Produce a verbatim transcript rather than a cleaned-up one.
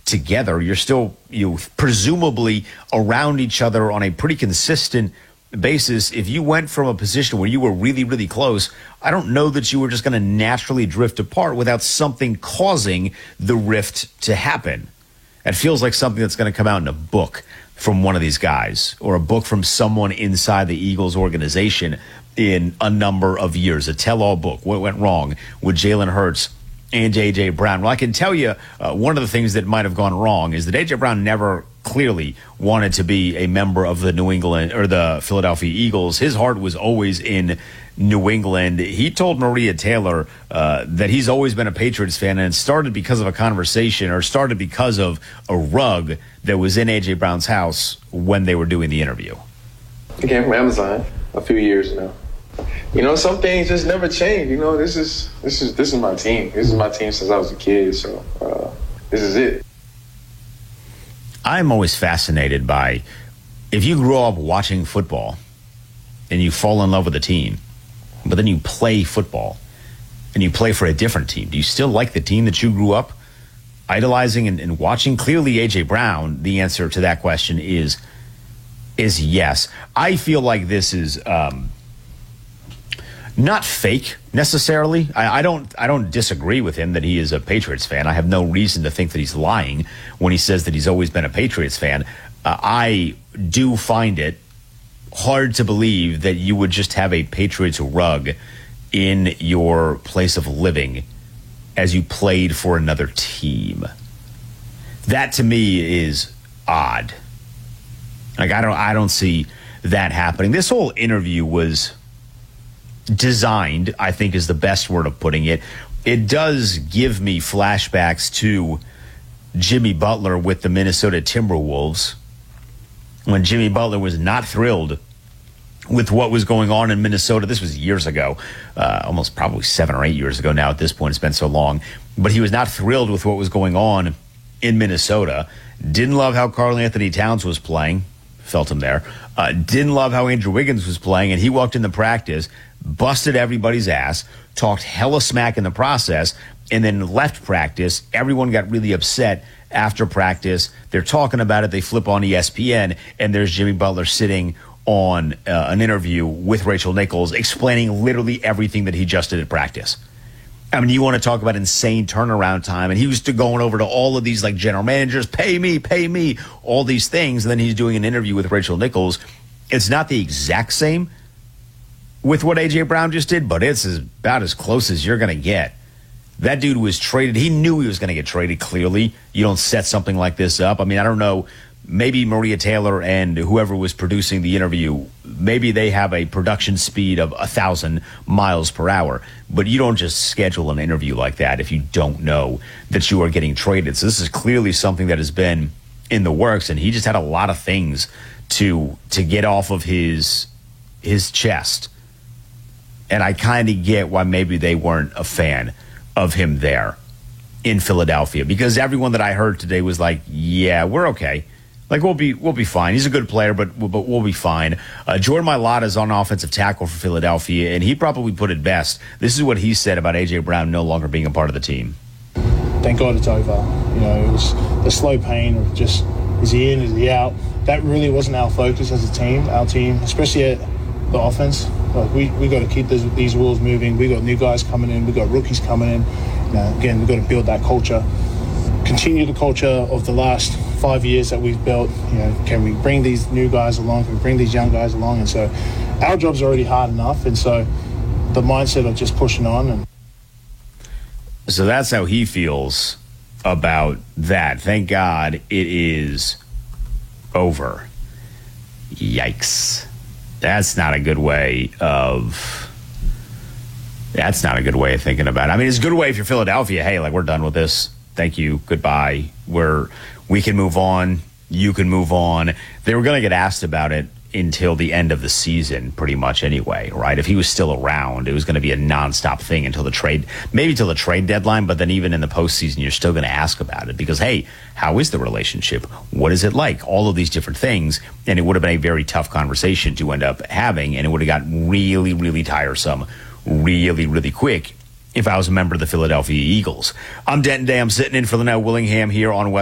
together. You're still, you know, presumably around each other on a pretty consistent basis. If you went from a position where you were really, really close, I don't know that you were just going to naturally drift apart without something causing the rift to happen. It feels like something that's going to come out in a book from one of these guys, or a book from someone inside the Eagles organization in a number of years. A tell-all book. What went wrong with Jalen Hurts and A J. Brown? Well, I can tell you uh, one of the things that might have gone wrong is that A J. Brown never clearly wanted to be a member of the New England or the Philadelphia Eagles. His heart was always in New England. He told Maria Taylor uh, that he's always been a Patriots fan, and it started because of a conversation, or started because of a rug that was in A J. Brown's house when they were doing the interview. It came from Amazon a few years ago. You know, some things just never change. You know, this is this is this is my team. This is my team since I was a kid. So uh, this is it. I'm always fascinated by, if you grow up watching football and you fall in love with a team, but then you play football and you play for a different team, do you still like the team that you grew up idolizing and, and watching? Clearly, A J. Brown, the answer to that question is is yes. I feel like this is um, not fake necessarily. I, I don't I don't disagree with him that he is a Patriots fan. I have no reason to think that he's lying when he says that he's always been a Patriots fan. Uh, I do find it hard to believe that you would just have a Patriots rug in your place of living as you played for another team. That to me is odd. Like I don't I don't see that happening. This whole interview was designed, I think is the best word of putting it. It does give me flashbacks to Jimmy Butler with the Minnesota Timberwolves, when Jimmy Butler was not thrilled with what was going on in Minnesota. This was years ago, uh, almost probably seven or eight years ago now at this point. It's been so long. But he was not thrilled with what was going on in Minnesota. Didn't love how Karl Anthony Towns was playing. Felt him there. Uh, didn't love how Andrew Wiggins was playing, and he walked into practice, busted everybody's ass, talked hella smack in the process, and then left practice. Everyone got really upset after practice. They're talking about it. They flip on E S P N, and there's Jimmy Butler sitting on uh, an interview with Rachel Nichols explaining literally everything that he just did at practice. I mean, you want to talk about insane turnaround time, and he was going over to all of these like general managers, pay me, pay me, all these things, and then he's doing an interview with Rachel Nichols. It's not the exact same with what A J. Brown just did, but it's as, about as close as you're going to get. That dude was traded. He knew he was going to get traded, clearly. You don't set something like this up. I mean, I don't know. Maybe Maria Taylor and whoever was producing the interview, maybe they have a production speed of a thousand miles per hour. But you don't just schedule an interview like that if you don't know that you are getting traded. So this is clearly something that has been in the works, and he just had a lot of things to to get off of his his chest. And I kind of get why maybe they weren't a fan of him there in Philadelphia, because everyone that I heard today was like, yeah, we're okay. Like, we'll be we'll be fine. He's a good player, but but we'll be fine. Uh, Jordan Mailata is on offensive tackle for Philadelphia, and he probably put it best. This is what he said about A J. Brown no longer being a part of the team. Thank God it's over. You know, it was the slow pain of just, is he in, is he out? That really wasn't our focus as a team. Our team, especially at the offense, like we we got to keep this, these wheels moving. We got new guys coming in. We got rookies coming in. You know, again, we got to build that culture. Continue the culture of the last five years that we've built. You know, can we bring these new guys along? Can we bring these young guys along? And so our job's already hard enough. And so the mindset of just pushing on. And so that's how he feels about that. Thank God it is over. Yikes. That's not a good way of... That's not a good way of thinking about it. I mean, it's a good way if you're Philadelphia. Hey, like, we're done with this. Thank you. Goodbye. We're, we can move on. You can move on. They were going to get asked about it until the end of the season, pretty much anyway, right? If he was still around, it was going to be a nonstop thing until the trade, maybe till the trade deadline, but then even in the postseason, you're still going to ask about it because, hey, how is the relationship? What is it like? All of these different things. And it would have been a very tough conversation to end up having, and it would have gotten really, really tiresome really, really quick if I was a member of the Philadelphia Eagles. I'm Denton Day. I'm sitting in for Linnell Willingham here on West